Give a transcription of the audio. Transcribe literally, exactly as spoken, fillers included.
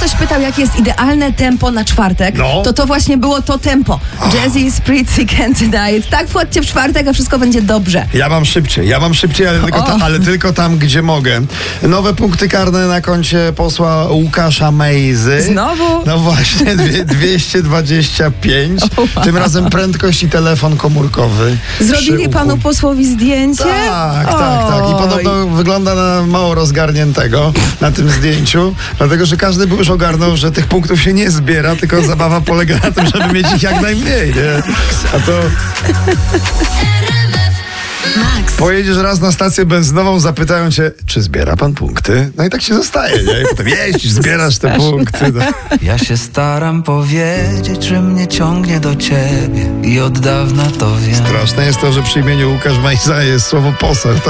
ktoś pytał, jakie jest idealne tempo na czwartek, No. to to właśnie było to tempo. Jazzy, Spritzy, Can't Deny It. Tak, wchodźcie w czwartek, a wszystko będzie dobrze. Ja mam szybciej, ja mam szybciej, ale tylko, ta, ale tylko tam, gdzie mogę. Nowe punkty karne na koncie posła Łukasza Mejzy. Znowu? No właśnie, dwie, dwieście dwadzieścia pięć. Tym razem prędkość i telefon komórkowy. Zrobili przy uchu. panu posłowi zdjęcie? Tak, tak, tak. I Oj. podobno wygląda na mało rozgarniętego na tym zdjęciu, dlatego, że każdy by już ogarnął, że tych punktów się nie zbiera, tylko zabawa polega na tym, żeby mieć ich jak najmniej, nie? A to... Max. Pojedziesz raz na stację benzynową, zapytają cię, czy zbiera pan punkty? No i tak się zostaje, nie? I potem jeździsz, zbierasz te punkty. No. Ja się staram powiedzieć, że mnie ciągnie do ciebie i od dawna to wiem. Straszne jest to, że przy imieniu Łukasz Mejza jest słowo poseł.